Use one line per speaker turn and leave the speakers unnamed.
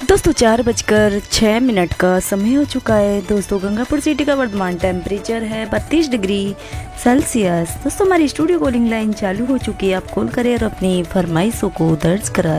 दोस्तों 4:06 का समय हो चुका है। दोस्तों गंगापुर सिटी का वर्तमान टेम्परेचर है 32 डिग्री सेल्सियस। दोस्तों हमारी स्टूडियो कॉलिंग लाइन चालू हो चुकी है, आप कॉल करें और अपनी फरमाइशों को दर्ज कराएं।